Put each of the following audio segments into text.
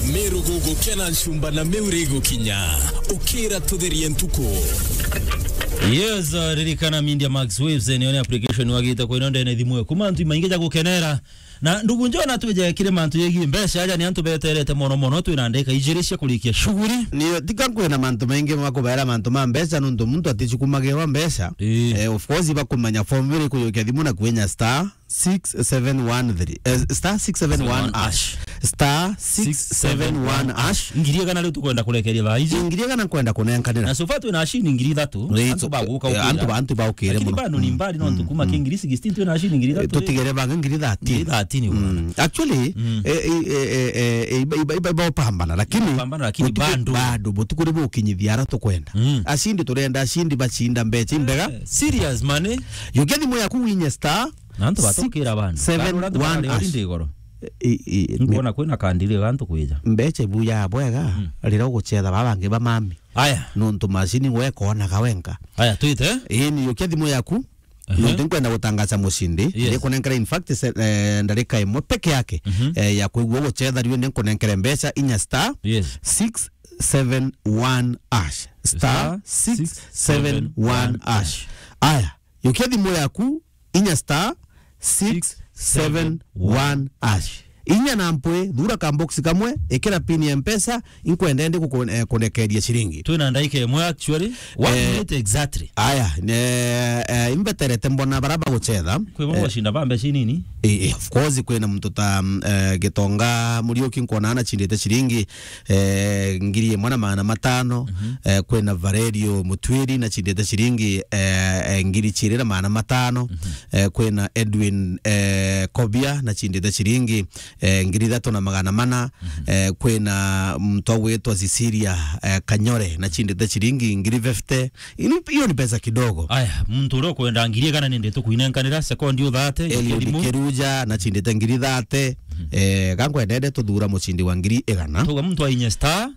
Meru gugu kena nshumba na meurego kinya. Ukira tudherie ntuko. Yes, ririkana Media Max Waves ni application wagita kwa inonde ne thimwe kumantu maingeja gukenera na ndugu njona tuje kile mantu yegi mbesha aja ni antu beterete mono twinandika ijirisha kulikia shughuli ni tikangwe na mantu mengi makubera mantu mambesha nundu muntu atichukumagewa mbesha of course bakumanya formula kuyokia thimu na kwenya star 6713 star 671 hash star 671 hash ngiria kana leo tukwenda kulekeria baizi ngiria kana kwenda kunenkanira na sofatu na ashini ngiri thatu antu baguka ukira antu baukire muno bano ni mbali no tukuma kingirisi 16 na ashini ngiri thatu tutigere banga ngiri 30 actually iba pambana lakini bado botukure bokinyithia ara tukwenda ashindi turenda ashindi bachinda mbeche imbega serious money yugethi moya kuwinya star nantu batokira bana 7 goro ngona kwina kandire gantu kwija mbeche buya bwega rira guchetha babange ba mami aya nuntu machine ngwe kona kawenga aya tuite ni yugethi moya ku nuntu nkwenda gutangaza mushindi ndi kunenkera in fact ndarika imwe peke yake ya kwigwa guchetha rio ndi kunenkera mbecha inya star 671 hash star 671 hash aya yugethi moya ku inya star 671 hash inya nampwe dhura ka box kamwe ekera pin ya mpesa inkwenda ndi kukonekeria shilingi twina ndaike mwe actually 1 minute exactly aya imbeterete mbona baraba guchetha kwemo shinda bambe shinini of course kwena mtu ta Gitonga Murioki nkona ana chindete shilingi ngiri mwana maana matano kwena Valerio Mutwiri na chindete shilingi ngiri chirira maana matano kwena Edwin Kobia na chindete shilingi ngiri 300 kwena mtu wetu Azisiria Kanyore na chindete shilingi ngiri 50 hiyo ni pesa kidogo aya mtu ro kwenda ngiri kana nende to kuinenkanira sekondi uthate elimu na chindete ngiri 30 gangwe ndende tudura muchindi wa ngiri 100 tuga mtu ainya star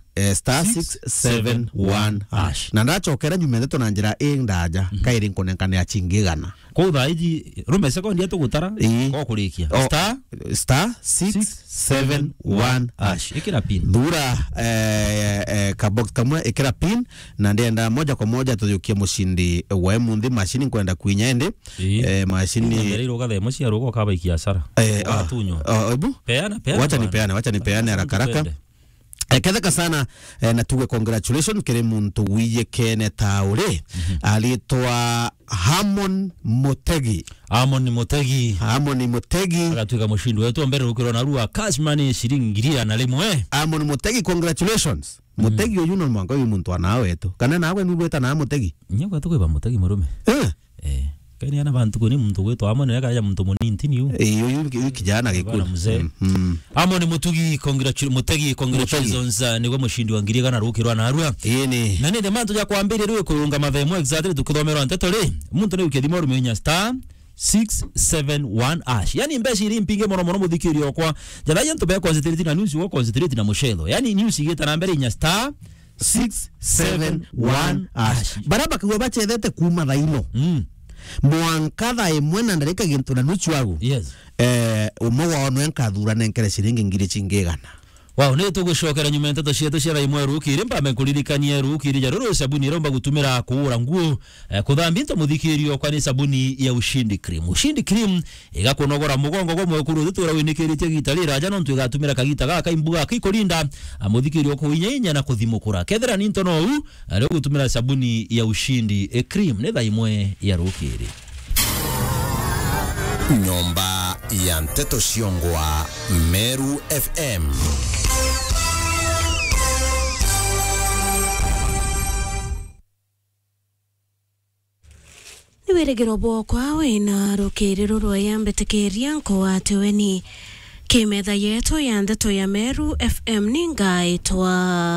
671 hash na ndachokera nyumende to na njira ndaja kairi nkonenkane ya chingigana ko thaiji rume sekondi atugutara ko kurikia star 671 hash ikira pin dura ka box kamwe ikira pin na ndenda moja kwa moja tujukie mushindi wa mundi machine kwenda kuinyende machine nderiro gathe mucia rugo kaba ikiasara atunyo ebu peana wacha nipeane haraka Kedeka sana na tuwe congratulations kere muntu wiye kene taure alitwa Hamon Motegi akatuika mushindi wetu mbere rukiro na ruwa cashmani shilingi ngiri na lemwe Hamon Motegi congratulations Motegi uyu no mwango uyu muntu anawe wetu kana nawe nubweta na Motegi nyako tukwe Motegi murume kani ana bantu kuni muntu wetu amone yakaja muntu muninti niyo uyu kijana gikuru amone Motegi congratulations niwe mushindi wa ngiri kana rukiro na ruwa yene na nende mantu ya kwambire riwe kurunga mathemo exactly tukithomera nteto ri muntu ni ukithimo rumenya star 671 hash yani mbeshi iri mpinge mono muthikirio kwa jathaye ntobe concentrate na news wo concentrate na mushelo yani news igeta na mbere inya star 671 hash baraba kwa bachethete kuma thaino mwankatha imwe na ndarika gintu na nuchu wagu umwe wao nwenkathura nenkere shilingi ngiri chingigana Wow, ne tugushokera nyuma nteto cietu cia imwe rukiri mpame kuririkanie rukiri jaruru sabuni romba gutumira kuura nguo kuthambia nto muthikirio kwa ni sabuni ya Ushindi Cream. Ushindi Cream igakunogora mugongo gwo mwekuru thutura winikiritie gitarira jana ntu igatumira kagita gaka imbuga kikorinda muthikirio kuinya na kuthimukura. Kethera ni nto no u ari gutumira sabuni ya Ushindi Cream ne tha imwe ya rukiri. Nyomba ya Nteto Ciongwa Meru FM. Niweregero bwokwa wina rukiriro rwayambetekeria nko atiweni kimetha yetu ya Nteto ya Meru FM ningaitwa